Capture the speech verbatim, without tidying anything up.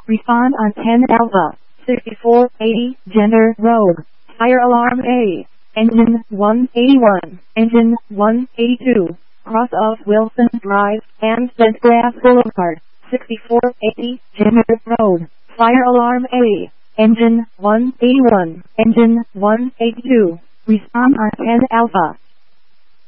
Respond on ten Alpha, sixty-four eighty, Gender Rogue, Fire Alarm A, Engine one eighty-one, Engine one eighty-two, cross of Wilson Drive and Bentgrass Boulevard, sixty-four eighty, Gender Road, Fire Alarm A, Engine one eighty-one, Engine one eighty-two, Respond on ten Alpha.